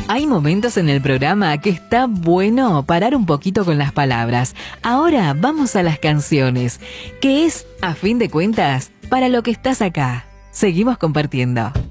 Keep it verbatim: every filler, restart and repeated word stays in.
Hay momentos en el programa que está bueno parar un poquito con las palabras. Ahora vamos a las canciones, que es, a fin de cuentas, para lo que estás acá. Seguimos compartiendo.